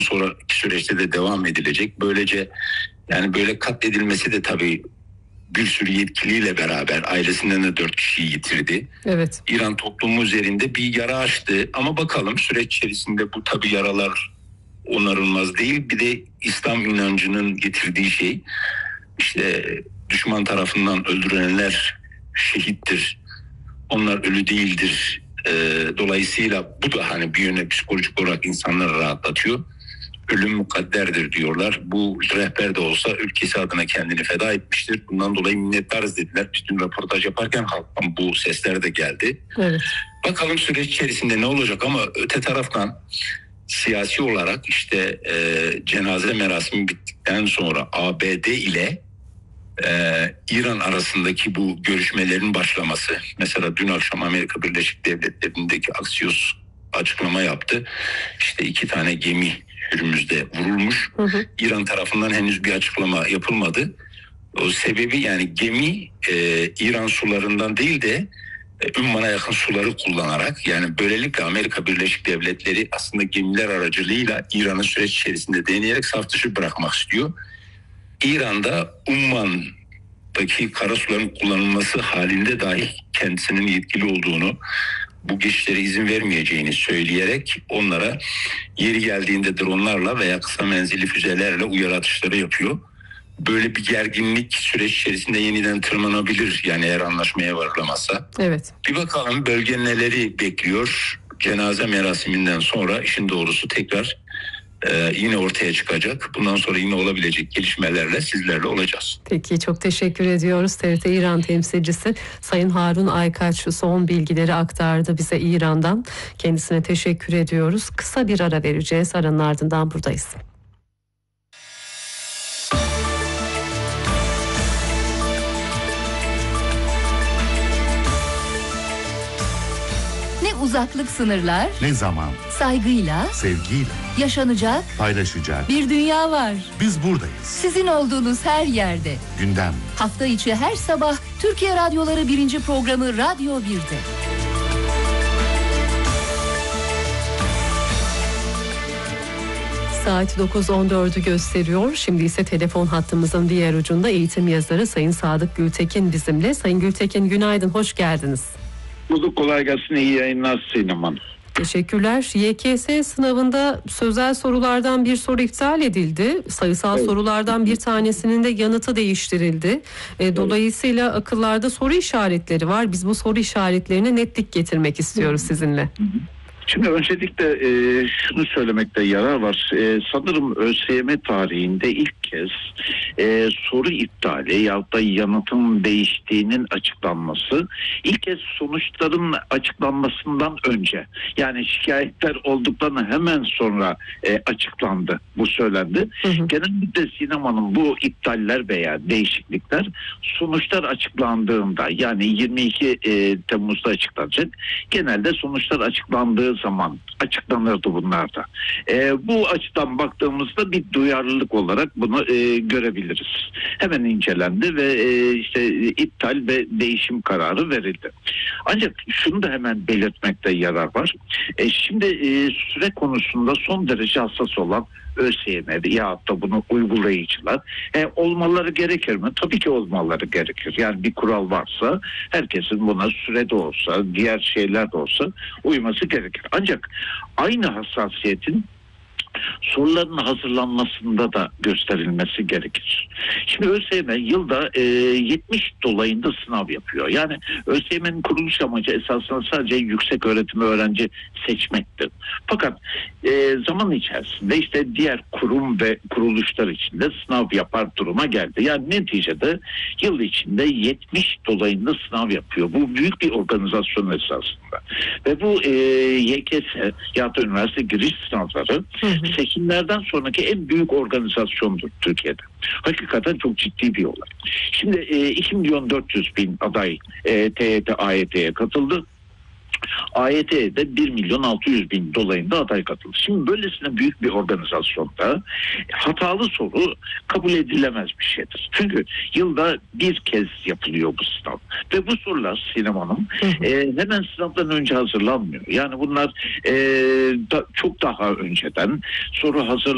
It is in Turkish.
sonraki süreçte de devam edilecek. Böylece yani böyle katledilmesi de tabii bir sürü yetkiliyle beraber ailesinden de 4 kişiyi yitirdi. Evet. İran toplumu üzerinde bir yara açtı ama bakalım süreç içerisinde bu tabii yaralar onarılmaz değil. Bir de İslam inancının getirdiği şey işte düşman tarafından öldürülenler şehittir. Onlar ölü değildir. Dolayısıyla bu da hani bir yöne psikolojik olarak insanları rahatlatıyor. Ölüm mukadderdir diyorlar. Bu rehber de olsa ülkesi adına kendini feda etmiştir. Bundan dolayı minnettarız dediler. Biz dün röportaj yaparken halktan bu sesler de geldi. Evet. Bakalım süreç içerisinde ne olacak ama öte taraftan siyasi olarak işte cenaze merasimi bittikten sonra ABD ile İran arasındaki bu görüşmelerin başlaması. Mesela dün akşam Amerika Birleşik Devletleri'ndeki Axios açıklama yaptı. İşte 2 tane gemi Hürmüz'de vurulmuş. İran tarafından henüz bir açıklama yapılmadı. O sebebi yani gemi İran sularından değil de Ümman'a yakın suları kullanarak, yani böylelikle Amerika Birleşik Devletleri aslında gemiler aracılığıyla İran'ı süreç içerisinde deneyerek saf dışı bırakmak istiyor. İran'da Umman'daki karasuların kullanılması halinde dahi kendisinin yetkili olduğunu, bu geçişlere izin vermeyeceğini söyleyerek onlara yeri geldiğinde dronlarla veya kısa menzilli füzelerle uyarı atışları yapıyor. Böyle bir gerginlik süreç içerisinde yeniden tırmanabilir yani eğer anlaşmaya varılamazsa. Evet. Bir bakalım bölge neleri bekliyor. Cenaze merasiminden sonra işin doğrusu tekrar yine ortaya çıkacak. Bundan sonra yine olabilecek gelişmelerle sizlerle olacağız. Peki, çok teşekkür ediyoruz. TRT İran temsilcisi Sayın Harun Aykaç son bilgileri aktardı bize İran'dan. Kendisine teşekkür ediyoruz. Kısa bir ara vereceğiz. Aranın ardından buradayız. Ne uzaklık sınırlar, ne zaman, saygıyla, sevgiyle, yaşanacak, paylaşacak bir dünya var. Biz buradayız. Sizin olduğunuz her yerde. Gündem. Hafta içi her sabah Türkiye Radyoları 1. programı Radyo 1'de. Saat 9.14'ü gösteriyor. Şimdi ise telefon hattımızın diğer ucunda eğitim yazarı Sayın Sadık Gültekin bizimle. Sayın Gültekin, günaydın, hoş geldiniz. Bulduk, kolay gelsin, iyi yayınlar Sinem Hanım. Teşekkürler. YKS sınavında sözel sorulardan bir soru iptal edildi. Sayısal sorulardan bir tanesinin de yanıtı değiştirildi. Dolayısıyla akıllarda soru işaretleri var. Biz bu soru işaretlerine netlik getirmek istiyoruz sizinle. Şimdi öncelikle şunu söylemekte yarar var. Sanırım ÖSYM tarihinde ilk kez soru iptali yahut da yanıtın değiştiğinin açıklanması ilk kez sonuçların açıklanmasından önce, yani şikayetler olduktan hemen sonra açıklandı. Bu söylendi. Genellikle Sinem Hanım bu iptaller veya değişiklikler sonuçlar açıklandığında, yani 22 Temmuz'da açıklanacak. Genelde sonuçlar açıklandığı zaman açıklanırdı bunlar da. Bu açıdan baktığımızda bir duyarlılık olarak bunu görebiliriz. Hemen incelendi ve işte iptal ve değişim kararı verildi. Ancak şunu da hemen belirtmekte yarar var. Şimdi süre konusunda son derece hassas olan ÖSYM ya da bunu uygulayıcılar olmaları gerekir mi? Tabii ki olmaları gerekir. Yani bir kural varsa herkesin buna sürede olsa, diğer şeyler de olsa uyması gerekir. Ancak aynı hassasiyetin soruların hazırlanmasında da gösterilmesi gerekir. Şimdi ÖSYM yılda 70 dolayında sınav yapıyor. Yani ÖSYM'nin kuruluş amacı esasında sadece yüksek öğretimi öğrenci seçmektir. Fakat zaman içerisinde işte diğer kurum ve kuruluşlar içinde sınav yapar duruma geldi. Yani neticede yıl içinde 70 dolayında sınav yapıyor. Bu büyük bir organizasyon esasında. Ve bu YKS ya da üniversite giriş sınavları seçimlerden sonraki en büyük organizasyondur Türkiye'de. Hakikaten çok ciddi bir olay. Şimdi 2.400.000 aday TYT, AYT'ye katıldı. AYT'de 1.600.000 dolayında aday katıldı. Şimdi böylesine büyük bir organizasyonda hatalı soru kabul edilemez bir şeydir. Çünkü yılda bir kez yapılıyor bu sınav. Ve bu sorular Sinem Hanım hemen sınavdan önce hazırlanmıyor. Yani bunlar çok daha önceden soru hazır